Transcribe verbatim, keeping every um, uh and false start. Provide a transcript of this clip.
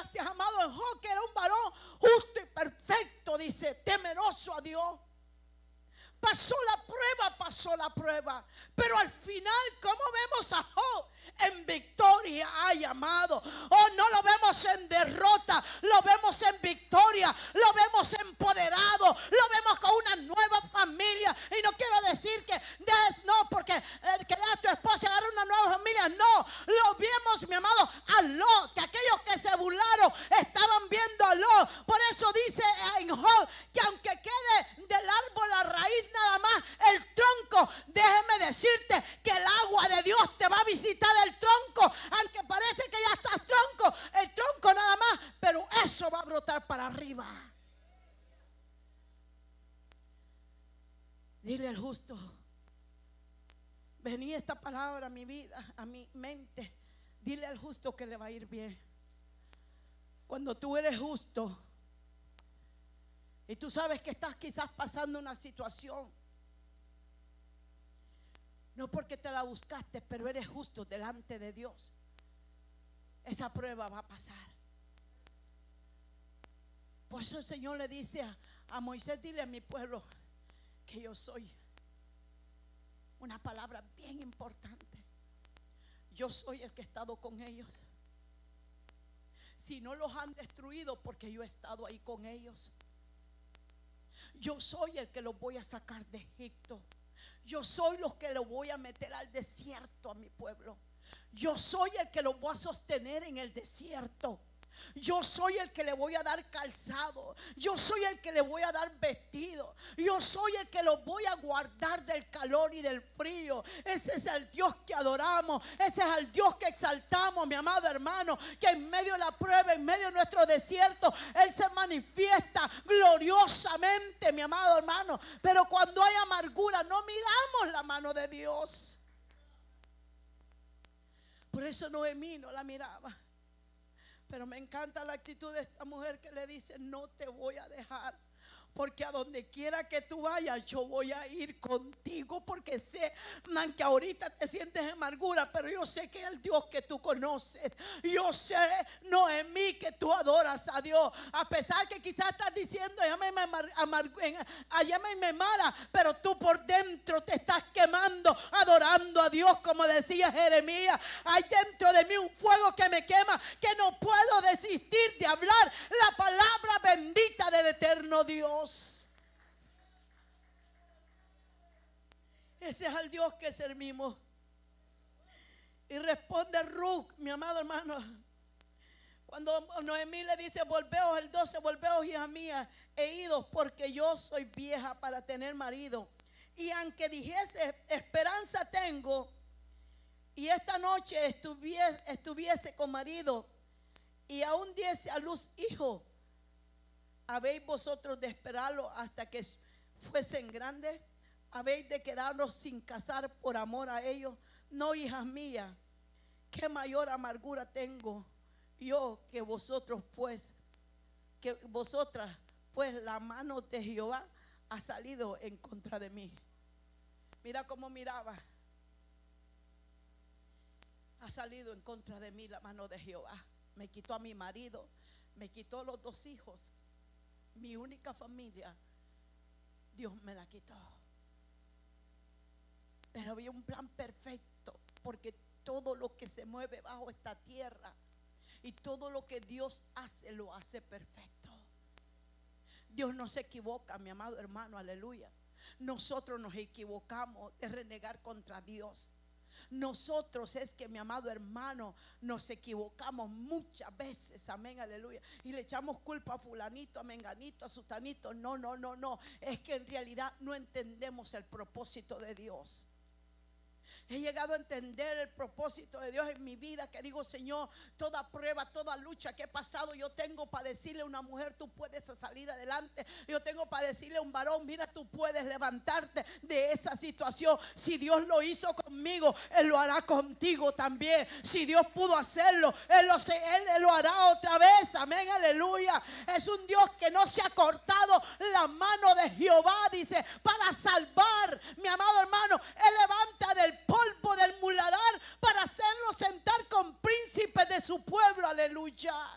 gracias, amado, en Job, que era un varón justo y perfecto, dice, temeroso a Dios. Pasó la prueba, pasó la prueba, pero al final, ¿cómo vemos a Job? En victoria, ay, amado. Oh, no lo vemos en derrota, lo vemos en victoria, lo vemos empoderado, lo vemos con una nueva familia. Y no quiero decir que des, no, porque eh, que dejas a tu esposa y agarra una nueva familia. No, lo vemos, mi amado, a Lot, que aquellos que se burlaron estaban viendo a Lot. Por eso dice en Job que aunque quede del árbol la raíz nada más, el tronco, déjeme decirte que el agua de Dios te va a visitar el tronco, aunque parece que ya estás tronco, el tronco nada más, pero eso va a brotar para arriba. Dile al justo, venía esta palabra a mi vida, a mi mente, dile al justo que le va a ir bien. Cuando tú eres justo y tú sabes que estás quizás pasando una situación, no porque te la buscaste, pero eres justo delante de Dios, esa prueba va a pasar. Por eso el Señor le dice a, a Moisés, dile a mi pueblo que yo soy. Una palabra bien importante. Yo soy el que he estado con ellos. Si no los han destruido, porque yo he estado ahí con ellos. Yo soy el que los voy a sacar de Egipto. Yo soy los que los voy a meter al desierto a mi pueblo. Yo soy el que los voy a sostener en el desierto. Yo soy el que le voy a dar calzado. Yo soy el que le voy a dar vestido. Yo soy el que los voy a guardar del calor y del frío. Ese es el Dios que adoramos. Ese es el Dios que exaltamos, mi amado hermano. Que en medio de la prueba, en medio de nuestro desierto, Él se manifiesta gloriosamente, mi amado hermano. Pero cuando hay amargura, no miramos la mano de Dios. Por eso Noemí no la miraba. Pero me encanta la actitud de esta mujer que le dice, no te voy a dejar, porque a donde quiera que tú vayas, yo voy a ir contigo, porque sé, aunque ahorita te sientes en amargura, pero yo sé que es el Dios que tú conoces. Yo sé, Noemí, que tú adoras a Dios, a pesar que quizás estás diciendo, llámame Mara, pero tú por dentro te estás quemando, adorando a Dios, como decía Jeremías. Hay dentro de mí un fuego que me quema, que no puedo desistir de hablar la palabra bendita del eterno Dios. Ese es el Dios que servimos. Y responde Ruth, mi amado hermano, cuando Noemí le dice, volveos el doce, volveos, hija mía, he ido porque yo soy vieja para tener marido. Y aunque dijese, esperanza tengo, y esta noche estuviese, estuviese con marido, y aún diese a luz hijo, ¿habéis vosotros de esperarlo hasta que fuesen grandes? ¿Habéis de quedarlos sin casar por amor a ellos? No, hijas mías, qué mayor amargura tengo yo que vosotros, pues, que vosotras, pues la mano de Jehová ha salido en contra de mí. Mira cómo miraba. Ha salido en contra de mí la mano de Jehová. Me quitó a mi marido, me quitó los dos hijos, mi única familia. Dios me la quitó. Pero había un plan perfecto, porque todo lo que se mueve bajo esta tierra y todo lo que Dios hace, lo hace perfecto. Dios no se equivoca, mi amado hermano, aleluya. Nosotros nos equivocamos de renegar contra Dios. Nosotros es que, mi amado hermano, nos equivocamos muchas veces, amén, aleluya, y le echamos culpa a fulanito, a menganito, a sutanito. No, no, no, no, es que en realidad no entendemos el propósito de Dios. He llegado a entender el propósito de Dios en mi vida, que digo, Señor, toda prueba, toda lucha que he pasado, yo tengo para decirle a una mujer, tú puedes salir adelante. Yo tengo para decirle a un varón, mira, tú puedes levantarte de esa situación. Si Dios lo hizo conmigo, Él lo hará contigo también. Si Dios pudo hacerlo, Él lo, él, él lo hará otra vez, amén, aleluya. Es un Dios que no se ha cortado la mano de Jehová, dice, para salvar, mi amado hermano. Él levanta del polvo del muladar para hacerlo sentar con príncipes de su pueblo, aleluya.